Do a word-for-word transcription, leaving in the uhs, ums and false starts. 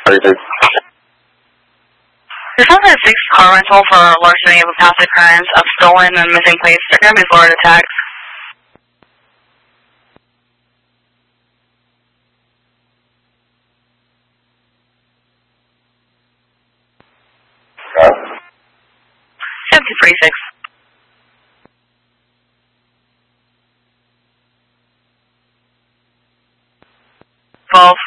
thirty-six. This is a six car rental for a larceny of a past occurrence of stolen and missing plates. They're going to be Florida tags. two forty-six. twelve.